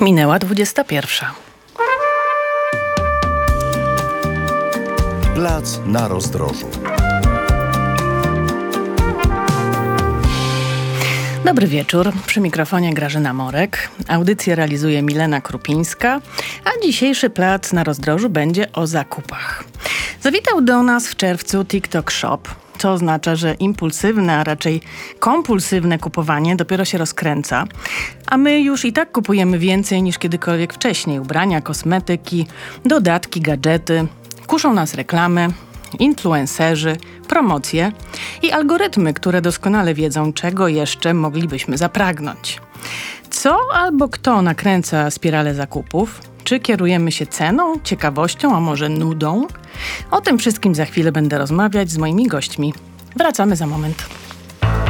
Minęła 21. Plac na Rozdrożu. Dobry wieczór, przy mikrofonie Grażyna Morek. Audycję realizuje Milena Krupińska, a dzisiejszy Plac na Rozdrożu będzie o zakupach. Zawitał do nas w czerwcu TikTok Shop, co oznacza, że impulsywne, a raczej kompulsywne kupowanie dopiero się rozkręca, a my już i tak kupujemy więcej niż kiedykolwiek wcześniej. Ubrania, kosmetyki, dodatki, gadżety. Kuszą nas reklamy, influencerzy, promocje i algorytmy, które doskonale wiedzą, czego jeszcze moglibyśmy zapragnąć. Co albo kto nakręca spiralę zakupów? Czy kierujemy się ceną, ciekawością, a może nudą? O tym wszystkim za chwilę będę rozmawiać z moimi gośćmi. Wracamy za moment.